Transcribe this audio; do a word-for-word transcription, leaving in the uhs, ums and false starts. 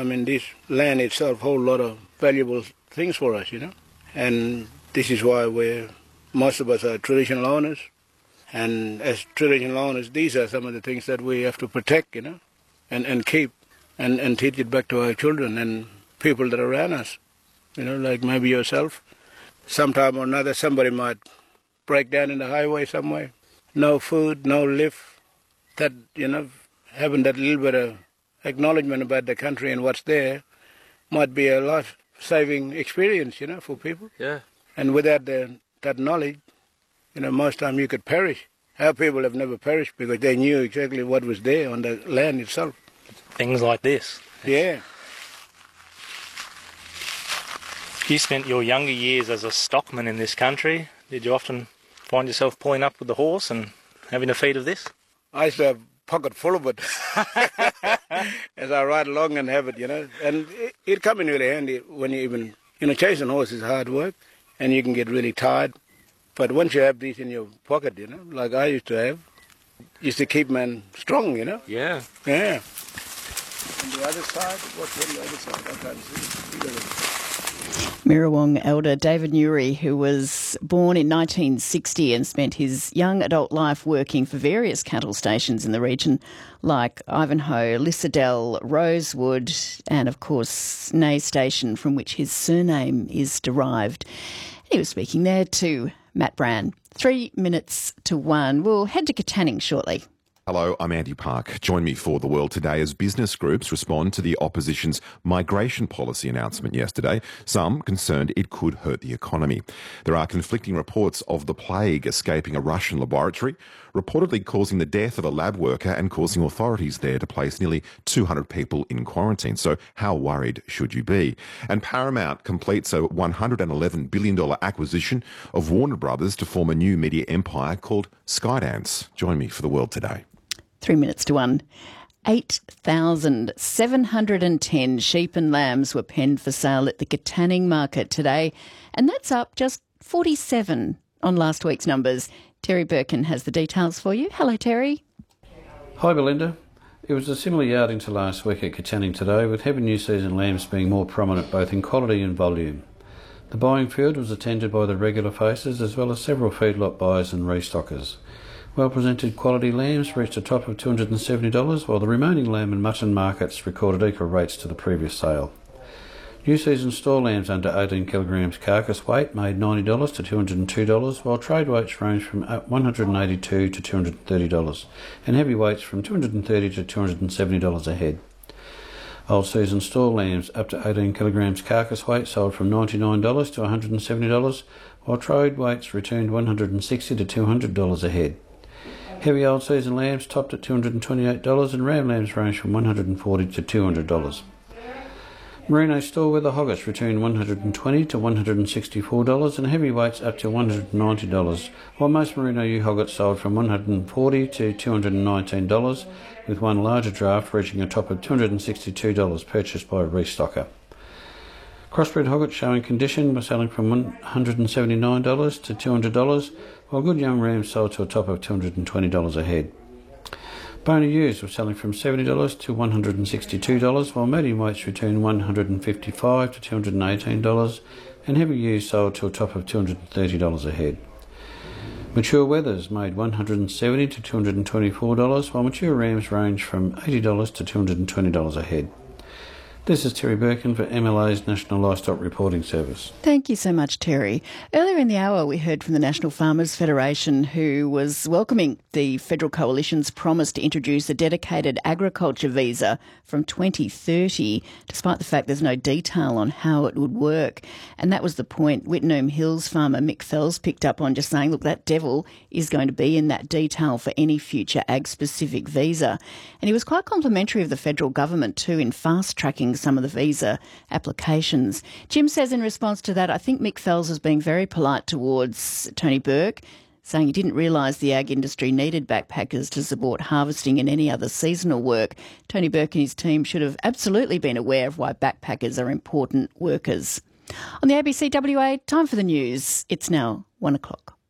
I mean, this land itself holds a lot of valuable things for us, you know. And this is why we're, most of us are traditional owners. And as traditional owners, these are some of the things that we have to protect, you know, and, and keep and, and teach it back to our children and people that are around us, you know, like maybe yourself. Sometime or another, somebody might break down in the highway somewhere. No food, no lift. That, you know, having that little bit of acknowledgement about the country and what's there might be a life-saving experience, you know, for people. Yeah. And without the, that knowledge, you know, most time you could perish. Our people have never perished because they knew exactly what was there on the land itself. Things like this. Yeah. You spent your younger years as a stockman in this country. Did you often find yourself pulling up with the horse and having a feed of this? I used to have a pocket full of it as I ride along and have it, you know. And it, it come in really handy when you even, you know, chasing horses is hard work and you can get really tired. But once you have these in your pocket, you know, like I used to have, used to keep man strong, you know. Yeah. Yeah. On the other side, what's on the other side? I can't see. Mirrawong elder David Newry, who was born in nineteen sixty and spent his young adult life working for various cattle stations in the region like Ivanhoe, Lissadell, Rosewood and, of course, Nay Station, from which his surname is derived. He was speaking there to Matt Brand. Three minutes to one. We'll head to Katanning shortly. Hello, I'm Andy Park. Join me for The World Today as business groups respond to the opposition's migration policy announcement yesterday, some concerned it could hurt the economy. There are conflicting reports of the plague escaping a Russian laboratory, reportedly causing the death of a lab worker and causing authorities there to place nearly two hundred people in quarantine. So how worried should you be? And Paramount completes a one hundred eleven billion dollars acquisition of Warner Brothers to form a new media empire called Skydance. Join me for The World Today. Three minutes to one. eight thousand seven hundred ten sheep and lambs were penned for sale at the Katanning market today, and that's up just forty-seven on last week's numbers. Terry Birkin has the details for you. Hello, Terry. Hi, Belinda. It was a similar yarding to last week at Katanning today, with heavy new season lambs being more prominent both in quality and volume. The buying field was attended by the regular faces as well as several feedlot buyers and restockers. Well-presented quality lambs reached a top of two hundred seventy dollars, while the remaining lamb and mutton markets recorded equal rates to the previous sale. New season store lambs under eighteen kilograms carcass weight made ninety dollars to two hundred two dollars, while trade weights range from one hundred eighty-two dollars to two hundred thirty dollars, and heavy weights from two hundred thirty dollars to two hundred seventy dollars a head. Old season store lambs up to eighteen kilograms carcass weight sold from ninety-nine dollars to one hundred seventy dollars, while trade weights returned one hundred sixty dollars to two hundred dollars a head. Heavy old season lambs topped at two hundred twenty-eight dollars and ram lambs range from one hundred forty dollars to two hundred dollars. Merino store weather hoggets returned one hundred twenty dollars to one hundred sixty-four dollars and heavy weights up to one hundred ninety dollars, while most merino ewe hoggets sold from one hundred forty dollars to two hundred nineteen dollars, with one larger draft reaching a top of two hundred sixty-two dollars purchased by a restocker. Crossbred hoggets showing condition were selling from one hundred seventy-nine dollars to two hundred dollars, while good young rams sold to a top of two hundred twenty dollars a head. Bony ewes were selling from seventy dollars to one hundred sixty-two dollars, while medium weights returned one hundred fifty-five dollars to two hundred eighteen dollars, and heavy ewes sold to a top of two hundred thirty dollars a head. Mature wethers made one hundred seventy dollars to two hundred twenty-four dollars, while mature rams range from eighty dollars to two hundred twenty dollars a head. This is Terry Birkin for M L A's National Livestock Reporting Service. Thank you so much, Terry. Earlier in the hour, we heard from the National Farmers Federation, who was welcoming the federal coalition's promise to introduce a dedicated agriculture visa from twenty thirty, despite the fact there's no detail on how it would work. And that was the point Wittenoom Hills farmer Mick Fells picked up on, just saying, look, that devil is going to be in that detail for any future ag-specific visa. And he was quite complimentary of the federal government too in fast-tracking some of the visa applications. Jim says in response to that, I think Mick Fells has been very polite towards Tony Burke, saying he didn't realise the ag industry needed backpackers to support harvesting and any other seasonal work. Tony Burke and his team should have absolutely been aware of why backpackers are important workers. On the A B C W A, time for the news. It's now one o'clock.